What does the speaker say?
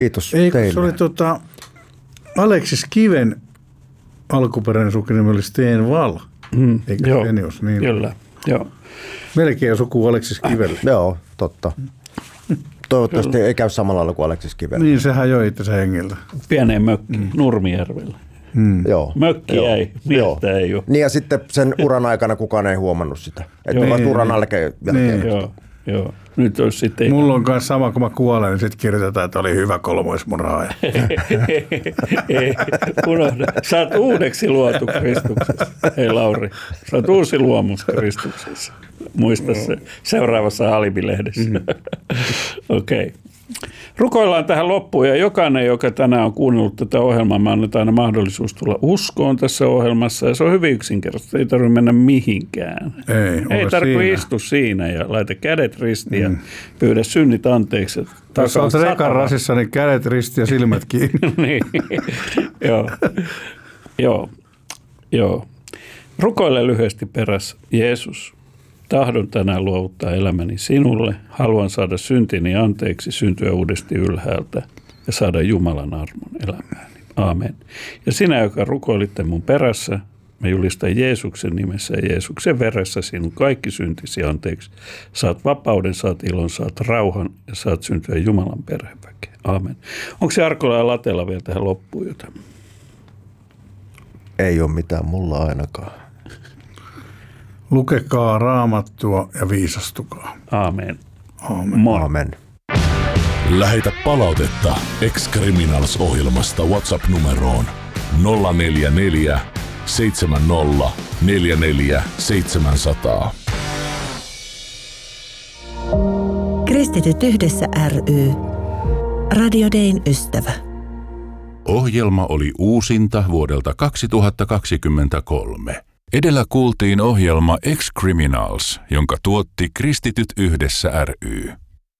Kiitos Ei, teille. se oli Aleksis Kiven alkuperäinen sukunimi oli Sten Wall. Eikä Joo, Stenius, niin. kyllä. Joo. Melkein suku Aleksis Kivelle. Joo, totta. Toivottavasti ei käy samalla lailla kuin Aleksis Kivellä. Niin, sehän joi itse hengiltä. Pieneen mökkiin Nurmijärvellä. Joo. Mökki Joo. jäi, miestä ei ole. Niin ja sitten sen uran aikana kukaan ei huomannut sitä. Että vasta uran jälkeen. Joo. Nyt olisi sitten... Mulla on myös sama, kun mä kuolen, niin sitten kirjoitetaan, että oli hyvä kolmoismoraaja. Ei, unohda. Sä oot uudeksi luotu Kristuksessa. Hei Lauri, sä oot uusi luomus Kristuksessa. Muista se seuraavassa Alibi-lehdessä. Okei. Rukoillaan tähän loppuun ja jokainen, joka tänään on kuunnellut tätä ohjelmaa, me annetaan aina mahdollisuus tulla uskoon tässä ohjelmassa ja se on hyvin yksinkertaisesti, ei tarvitse mennä mihinkään. Ei tarvitse istua siinä ja laita kädet ristiin ja pyydä synnit anteeksi. Jos olet rekan rasissa, niin kädet ristiin ja silmät kiinni. Niin. Joo. Rukoile lyhyesti perässä. Jeesus, tahdon tänään luovuttaa elämäni sinulle. Haluan saada syntini anteeksi, syntyä uudesti ylhäältä ja saada Jumalan armon elämääni. Aamen. Ja sinä, joka rukoilitte mun perässä, mä julistan Jeesuksen nimessä ja Jeesuksen veressä sinun kaikki syntisi anteeksi. Saat vapauden, saat ilon, saat rauhan ja saat syntyä Jumalan perheväkeen. Aamen. Onko se Arkola ja Latela vielä tähän loppuun jotain? Ei ole mitään mulla ainakaan. Lukekaa Raamattua ja viisastukaa. Aamen. Aamen. Amen. Lähetä palautetta Ex-Criminals-ohjelmasta WhatsApp-numeroon 044 70 44 700. Kristityt yhdessä ry. Radio Dayn ystävä. Ohjelma oli uusinta vuodelta 2023. Edellä kuultiin ohjelma Ex-Criminals, jonka tuotti Kristityt yhdessä ry.